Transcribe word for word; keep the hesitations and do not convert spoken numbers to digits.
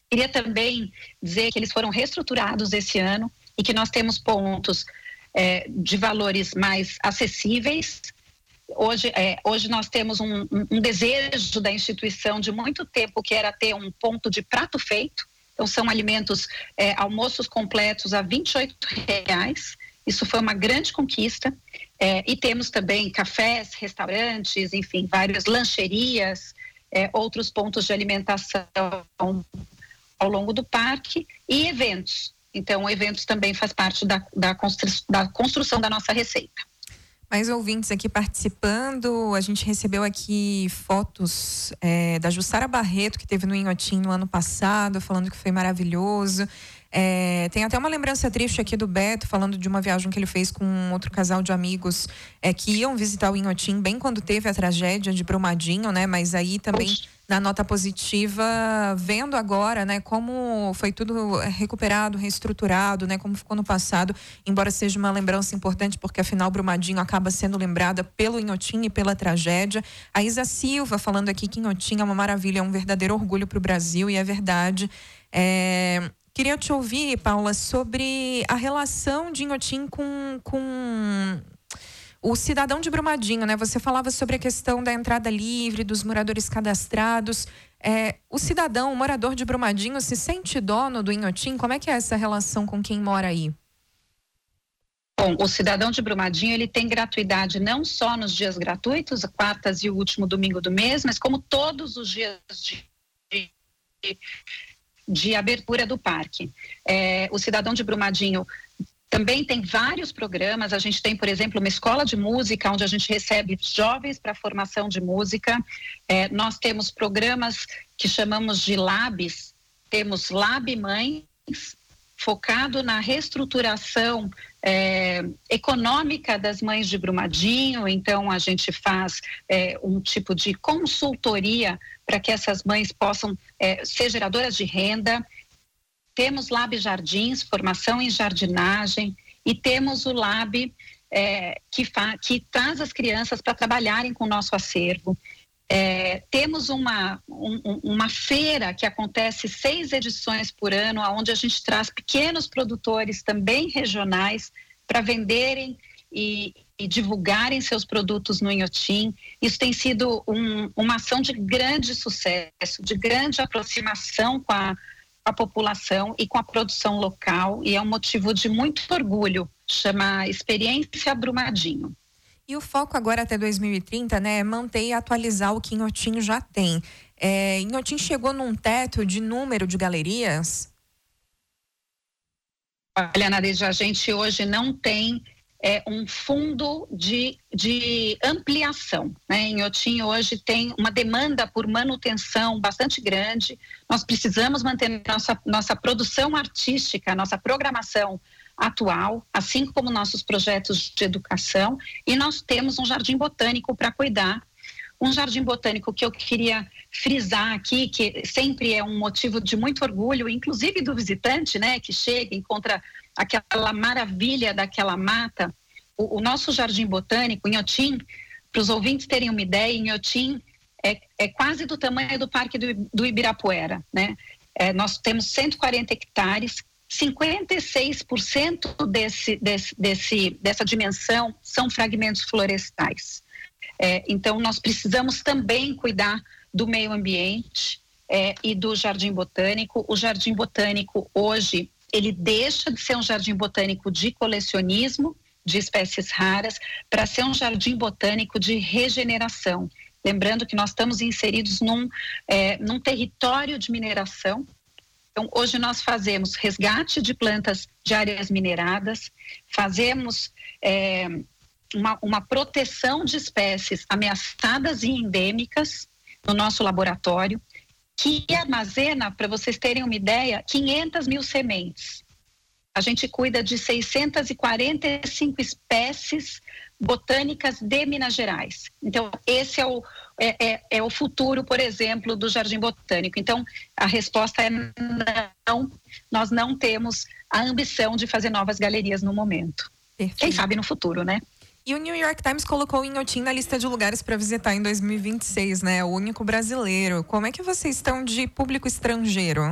Queria também dizer que eles foram reestruturados esse ano e que nós temos pontos é, de valores mais acessíveis. Hoje, é, hoje nós temos um, um, um desejo da instituição de muito tempo, que era ter um ponto de prato feito. Então são alimentos, é, almoços completos a vinte e oito reais. Isso foi uma grande conquista. É, e temos também cafés, restaurantes, enfim, várias lancherias, é, outros pontos de alimentação ao longo do parque e eventos. Então, eventos também faz parte da, da, constru, da construção da nossa receita. Mais ouvintes aqui participando, a gente recebeu aqui fotos é, da Jussara Barreto, que teve no Inhotim no ano passado, falando que foi maravilhoso. É, tem até uma lembrança triste aqui do Beto, falando de uma viagem que ele fez com um outro casal de amigos é, que iam visitar o Inhotim bem quando teve a tragédia de Brumadinho, né? Mas aí também na nota positiva, vendo agora, né, como foi tudo recuperado, reestruturado, né, como ficou no passado, embora seja uma lembrança importante, porque afinal Brumadinho acaba sendo lembrada pelo Inhotim e pela tragédia. A Isa Silva falando aqui que Inhotim é uma maravilha, é um verdadeiro orgulho para o Brasil, e é verdade. É... Queria te ouvir, Paula, sobre a relação de Inhotim com, com o cidadão de Brumadinho, né? Você falava sobre a questão da entrada livre, dos moradores cadastrados. É, o cidadão, o morador de Brumadinho, se sente dono do Inhotim? Como é que é essa relação com quem mora aí? Bom, o cidadão de Brumadinho, ele tem gratuidade não só nos dias gratuitos, quartas e o último domingo do mês, mas como todos os dias de... de de abertura do parque. É, o cidadão de Brumadinho também tem vários programas. A gente tem, por exemplo, uma escola de música, onde a gente recebe jovens para formação de música. É, nós temos programas que chamamos de labs. Temos Lab Mães, focado na reestruturação é, econômica das mães de Brumadinho. Então a gente faz é, um tipo de consultoria para que essas mães possam é, ser geradoras de renda. Temos Lab Jardins, formação em jardinagem, e temos o Lab é, que, fa- que traz as crianças para trabalharem com o nosso acervo. É, temos uma, um, uma feira que acontece seis edições por ano, onde a gente traz pequenos produtores também regionais para venderem e, e divulgarem seus produtos no Inhotim. Isso tem sido um, uma ação de grande sucesso, de grande aproximação com a, a população e com a produção local, e é um motivo de muito orgulho, chama Experiência Brumadinho. E o foco agora até dois mil e trinta, né, é manter e atualizar o que Inhotim já tem. É, Inhotim chegou num teto de número de galerias? Olha, Nadeja, a gente hoje não tem é, um fundo de, de ampliação, né? Inhotim hoje tem uma demanda por manutenção bastante grande. Nós precisamos manter nossa, nossa produção artística, nossa programação atual, assim como nossos projetos de educação, e nós temos um jardim botânico para cuidar. Um jardim botânico que eu queria frisar aqui, que sempre é um motivo de muito orgulho, inclusive do visitante, né, que chega e encontra aquela maravilha daquela mata. O, o nosso jardim botânico, Inhotim, para os ouvintes terem uma ideia, Inhotim é, é quase do tamanho do Parque do, do Ibirapuera, né? É, nós temos cento e quarenta hectares, cinquenta e seis por cento desse, desse, desse, dessa dimensão são fragmentos florestais. É, então, nós precisamos também cuidar do meio ambiente é, e do jardim botânico. O jardim botânico, hoje, ele deixa de ser um jardim botânico de colecionismo de espécies raras para ser um jardim botânico de regeneração. Lembrando que nós estamos inseridos num, é, num território de mineração. Então, hoje nós fazemos resgate de plantas de áreas mineradas, fazemos é, uma, uma proteção de espécies ameaçadas e endêmicas no nosso laboratório, que armazena, para vocês terem uma ideia, quinhentas mil sementes. A gente cuida de seiscentas e quarenta e cinco espécies botânicas de Minas Gerais. Então, esse é o, é, é, é o futuro, por exemplo, do Jardim Botânico. Então, a resposta é não, nós não temos a ambição de fazer novas galerias no momento. Perfeito. Quem sabe no futuro, né? E o New York Times colocou o Inhotim na lista de lugares para visitar em dois mil e vinte e seis, né? O único brasileiro. Como é que vocês estão de público estrangeiro?